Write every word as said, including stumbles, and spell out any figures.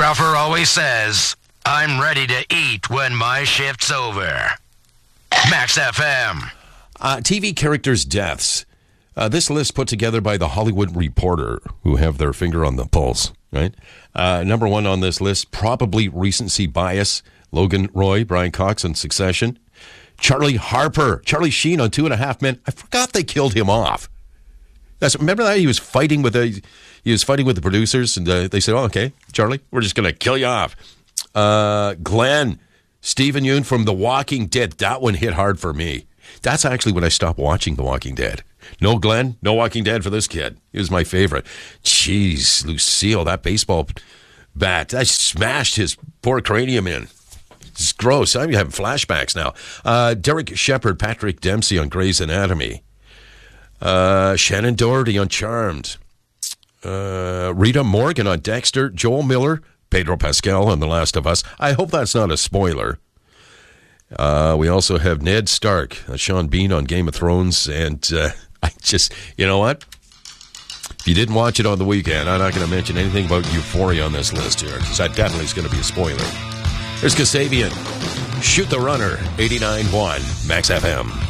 Ruffer always says, I'm ready to eat when my shift's over. Max F M. Uh, T V characters' deaths. Uh, this list put together by The Hollywood Reporter, who have their finger on the pulse, right? Uh, number one on this list, probably recency bias. Logan Roy, Brian Cox on Succession. Charlie Harper, Charlie Sheen on Two and a Half Men. I forgot they killed him off. That's, remember that? He was fighting with the, he was fighting with the producers, and uh, they said, oh, okay, Charlie, we're just going to kill you off. Uh, Glenn, Stephen Yeun from The Walking Dead. That one hit hard for me. That's actually when I stopped watching The Walking Dead. No Glenn, no Walking Dead for this kid. He was my favorite. Jeez, Lucille, that baseball bat, I smashed his poor cranium in. It's gross. I'm having flashbacks now. Uh, Derek Shepherd, Patrick Dempsey on Grey's Anatomy. Uh, Shannon Doherty on Charmed. Uh, Rita Morgan on Dexter. Joel Miller, Pedro Pascal on The Last of Us. I hope that's not a spoiler. Uh, we also have Ned Stark, uh, Sean Bean on Game of Thrones, and uh, I just, you know what? If you didn't watch it on the weekend, I'm not going to mention anything about Euphoria on this list here, because that definitely is going to be a spoiler. There's Kasabian, Shoot the Runner, eighty-nine point one, Max F M.